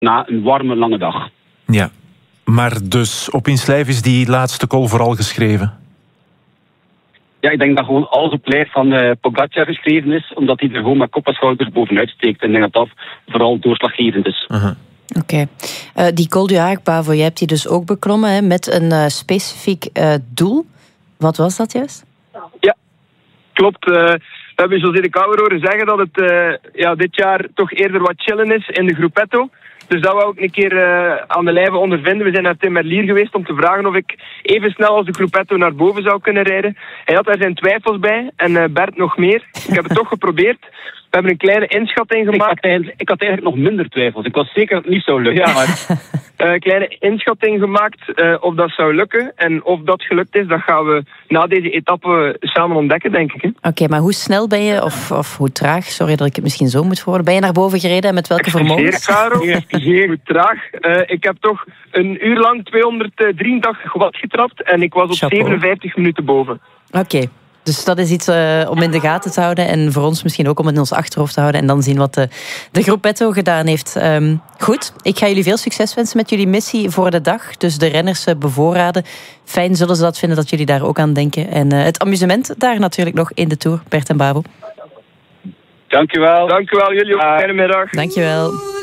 na een warme, lange dag. Ja, maar dus op in Slijf is die laatste call vooral geschreven? Ja, ik denk dat gewoon alles op lijf van Pogacar geschreven is, omdat hij er gewoon met kop en schouders bovenuit steekt. En ik denk dat dat vooral doorslaggevend is. Oké. Die Col du Haag-Bavo, jij hebt die dus ook beklommen, hè, met een specifiek doel. Wat was dat juist? Ja, klopt. We hebben José de Kouwer horen zeggen dat het dit jaar toch eerder wat chillen is in de Gruppetto. Dus dat wou ik een keer aan de lijve ondervinden. We zijn naar Tim Merlier geweest om te vragen of ik even snel als de Gruppetto naar boven zou kunnen rijden. Hij had daar zijn twijfels bij en Bert nog meer. Ik heb het toch geprobeerd. We hebben een kleine inschatting gemaakt. Ik had eigenlijk nog minder twijfels. Ik was zeker dat het niet zou lukken. Ja, maar een kleine inschatting gemaakt of dat zou lukken. En of dat gelukt is, dat gaan we na deze etappe samen ontdekken, denk ik. Oké, maar hoe snel ben je, of hoe traag, sorry dat ik het misschien zo moet horen, ben je naar boven gereden en met welke vermogens? Hoe traag. Ik heb toch een uur lang 283 watt getrapt en ik was op 57 minuten boven. Oké. Dus dat is iets om in de gaten te houden en voor ons misschien ook om in ons achterhoofd te houden en dan zien wat de Gruppetto gedaan heeft. Goed, ik ga jullie veel succes wensen met jullie missie voor de dag. Dus de renners bevoorraden. Fijn zullen ze dat vinden dat jullie daar ook aan denken. En het amusement daar natuurlijk nog in de Tour, Bert en Babo. Dankjewel. Dankjewel, jullie ook. Fijne middag. Dankjewel.